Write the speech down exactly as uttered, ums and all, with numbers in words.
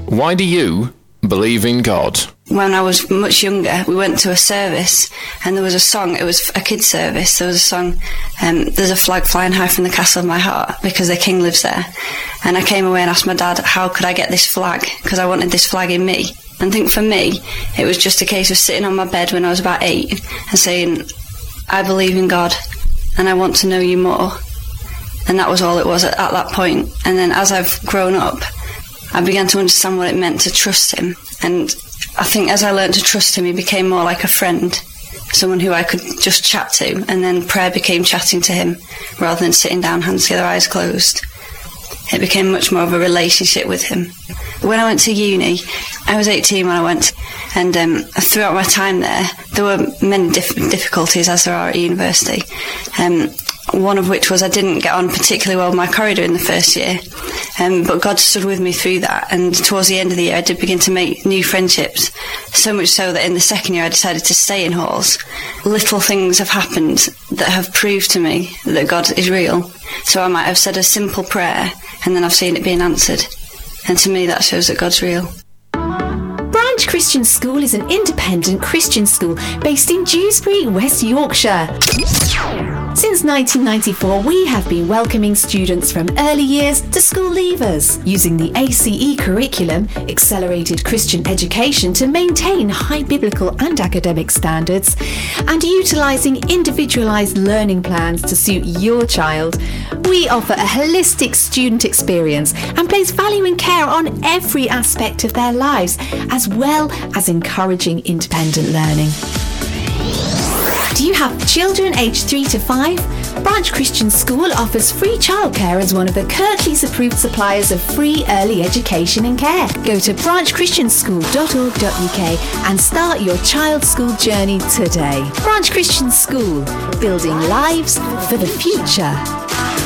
Why do you believe in God? When I was much younger, we went to a service and there was a song. It was a kids' service. There was a song, um, there's a flag flying high from the castle of my heart, because the king lives there. And I came away and asked my dad, how could I get this flag? Because I wanted this flag in me. And I think for me, it was just a case of sitting on my bed when I was about eight and saying, I believe in God and I want to know you more. And that was all it was at, at that point. And then as I've grown up, I began to understand what it meant to trust him. And I think as I learned to trust him, he became more like a friend, someone who I could just chat to. And then prayer became chatting to him rather than sitting down, hands together, eyes closed. It became much more of a relationship with him. When I went to uni, I was eighteen when I went, and um, throughout my time there, there were many diff- difficulties, as there are at university. Um, one of which was I didn't get on particularly well with my corridor in the first year, um, but God stood with me through that, and towards the end of the year I did begin to make new friendships, so much so that in the second year I decided to stay in halls. Little things have happened that have proved to me that God is real. So I might have said a simple prayer and then I've seen it being answered, and to me that shows that God's real. Branch Christian School is an independent Christian school based in Dewsbury, West Yorkshire. Since nineteen ninety-four, we have been welcoming students from early years to school leavers, using the A C E curriculum, Accelerated Christian Education, to maintain high biblical and academic standards, and utilising individualised learning plans to suit your child. We offer a holistic student experience and place value and care on every aspect of their lives, as well as encouraging independent learning. Do you have children aged three to five? Branch Christian School offers free childcare as one of the Kirklees approved suppliers of free early education and care. Go to branch christian school dot org dot u k and start your child's school journey today. Branch Christian School, building lives for the future.